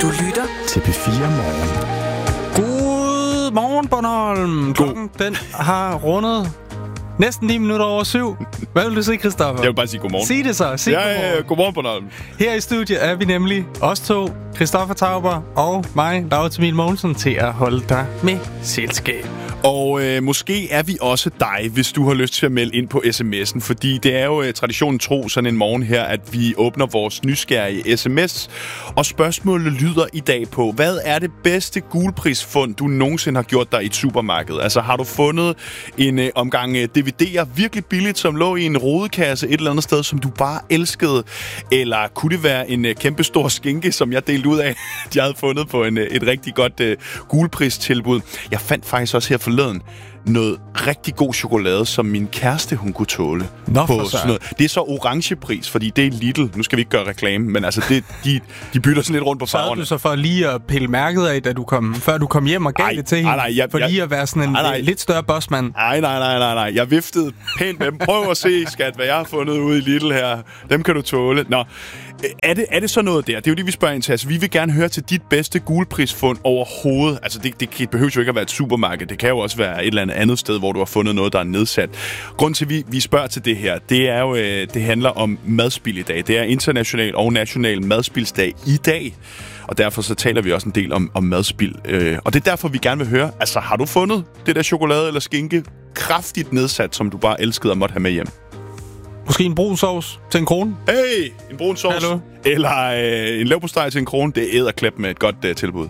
Du lytter til P4 Morgen. God morgen, Bornholm. Klokken, den har rundet næsten 9 minutter over 7. Hvad vil du sige, Christoffer? Jeg vil bare sige godmorgen. Sig det så. Sig Ja, godmorgen, Bornholm. Her i studiet er vi nemlig os to, Christoffer Tauber og mig, Laurits Emil Mogensen, til at holde dig med selskab. Og måske er vi også dig, hvis du har lyst til at melde ind på sms'en, fordi det er jo traditionen tro sådan en morgen her, at vi åbner vores nysgerrige sms, og spørgsmålet lyder i dag på, hvad er det bedste gulprisfund, du nogensinde har gjort dig i et supermarked? Altså har du fundet en omgang DVD'er virkelig billigt, som lå i en rodekasse et eller andet sted, som du bare elskede? Eller kunne det være en kæmpe stor skinke, som jeg delte ud af, at jeg havde fundet på et rigtig godt gulpristilbud? Jeg fandt faktisk også her forleden noget rigtig god chokolade, som min kæreste, hun kunne tåle. Nå, på sådan noget. Det er så orange pris, fordi det er Lidl. Nu skal vi ikke gøre reklame, men altså, de bytter sådan lidt rundt på farverne. Så du så for lige at pille mærket af, før du kom hjem og gav det til hende? For lige at være sådan en lidt større bossmand? Nej. Jeg viftede pænt med dem. Prøv at se, skat, hvad jeg har fundet ude i Lidl her. Dem kan du tåle. Nå, er det så noget der? Det er jo det, vi spørger ind til. Altså, vi vil gerne høre til dit bedste gulprisfund overhovedet. Altså, det behøver jo ikke at være et supermarked. Det kan jo også være et eller andet sted, hvor du har fundet noget, der er nedsat. Grunden til, at vi spørger til det her, det er jo, det handler om madspil i dag. Det er international og national madspilsdag i dag. Og derfor så taler vi også en del om madspil. Og det er derfor, vi gerne vil høre, altså, har du fundet det der chokolade eller skinke kraftigt nedsat, som du bare elskede og måtte have med hjem? Måske en brun sovs til en krone? Hey, en brun sovs. Hallo? Eller en leverpostej til en krone. Det er edderklap med et godt tilbud.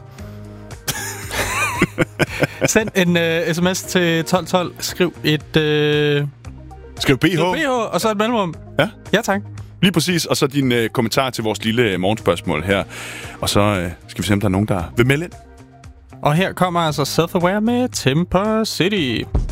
Send en sms til 1212. Skriv Skriv BH. og så et mellemrum. Ja. Ja, tak. Lige præcis. Og så din kommentar til vores lille morgenspørgsmål her. Og så skal vi se, om der er nogen, der vil melde ind. Og her kommer altså Self-Aware med Temper City.